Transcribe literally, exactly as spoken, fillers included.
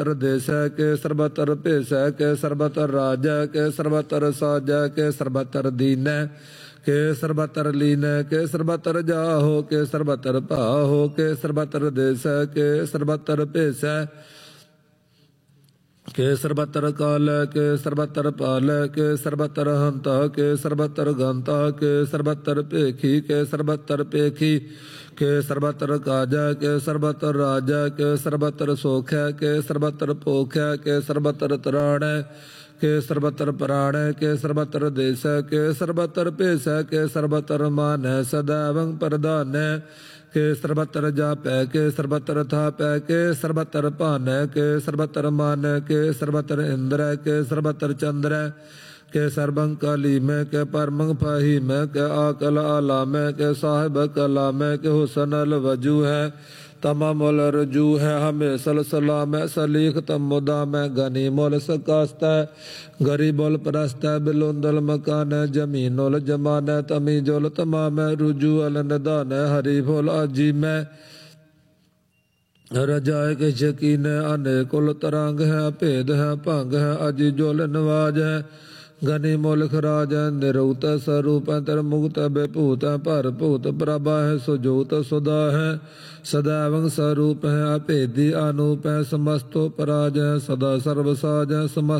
ਦੇਸੈ ਕੇ ਸਰਬਤਰ ਭੇਸੈ ਕੇ ਸਰਬਤਰ ਰਾਜੈ ਕੇ ਸਰਬਤਰ ਸਾਜੈ ਕੇ ਸਰਬਤਰ ਦੀਨੈ ਕੇ ਸਰਬਤਰ ਲੀਨੈ ਕੇ ਸਰਬਤਰ ਜਾਹੋ ਕੇ ਸਰਬਤਰ ਭਾਹੋ ਕੇ ਸਰਬਤਰ ਦੇਸੈ ਕੇ ਸਰਬਤਰ ਭੇਸੈ ਕੇ ਸਰਬਤਰ ਕਾਲੈ ਕੇ ਸਰਬਤਰ ਪਾਲੈ ਕੇ ਸਰਬਤਰ ਹੰਤਾ ਕੇ ਸਰਬਤਰ ਗੰਤਾ ਕੇ ਸਰਬਤਰ ਭੇਖੀ ਕੇ ਸਰਬਤਰ ਭੇਖੀ ਕੇ ਸਰਬਤਰ ਕਾਜੈ ਕੇ ਸਰਬਤਰ ਰਾਜੈ ਕੇ ਸਰਬਤਰ ਸੋਖੈ ਕੇ ਸਰਬਤਰ ਭੋਖੈ ਕੇ ਸਰਬਤਰ ਤਰਾਣੈ ਕੇ ਸਰਬਤਰ ਪ੍ਰਾਣੈ ਕੇ ਸਰਬਤਰ ਦੇਸੈ ਕੇ ਸਰਬਤਰ ਭੇਸੈ ਕੇ ਸਰਬਤਰ ਮਾਨੈ ਸਦਾਵੰ ਪ੍ਰਧਾਨੈ ਕੇ ਸਰਬਤਰ ਜਾਪੈ ਕੇ ਸਰਬਤਰ ਥਾਪੈ ਕੇ ਸਰਬਤਰ ਭਾਨੈ ਕੇ ਸਰਬਤਰ ਮਾਨੈ ਕੇ ਸਰਬਤਰ ਇੰਦਰੈ ਕੇ ਸਰਬਤਰ ਚੰਦਰੈ ਕੇ ਸਰਬੰ ਕਾਲੀਮੈ ਕੇ ਪਰਮੰ ਫਾਹੀਮੈ ਕੇ ਆਕਲ ਆਲਾਮੈ ਕੇ ਸਾਹਿਬ ਕਲਾਮੈ ਕੇ ਹੁਸਨ ਅਲ ਵਜੂ ਹੈ ਤਮਾ ਮੁਲ ਰਜੂ ਹੈ ਹਮੇ ਸਲਸਲਾਮੈ ਸਲੀਖ ਤਮੁਦਾਮੈ ਗਨੀ ਮੁਲ ਸਕਾਸਤੈ ਗਰੀਬੁਲ ਪ੍ਰਸਤੈ ਬਿਲੁੰਦਲ ਮਕਾਨੈ ਜਮੀਨੁਲ ਜਮਾਨੈ ਤਮੀ ਜੁਲ ਤਮਾਮੈ ਰੁਜੂ ਅਲ ਨਿਦਾਨੈ ਹਰੀ ਫੁਲ ਆਜੀਮੈ ਰਜਾਇ ਕੇ ਸ਼ਕੀਨ ਅਨੇਕੁਲ ਤਰੰਗ ਹੈ ਭੇਦ ਹੈ ਭੰਗ ਹੈ ਅਜੀ ਜੁਲ ਨਵਾਜ ਹੈ ਗਨੀ ਮੁਲਖ ਰਾਜ ਨਿਰਉਤ ਸਰੂਪ ਤਰ ਮੁਕਤ ਬੇਭੂਤ ਭਰ ਭੂਤ ਪ੍ਰਭਾ ਹੈ ਸੁਜੋਤ ਸੁਦਾ ਹੈ ਸਦਾਵੰ ਸਰੂਪ ਹੈ ਅਭੇਦੀ ਅਨੂਪ ਹੈ ਸਮਸਤੋ ਪਰਾਜ ਹੈ ਸਦਾ ਸਰਬ ਸਾਜ ਹੈ ਸਮਸਤ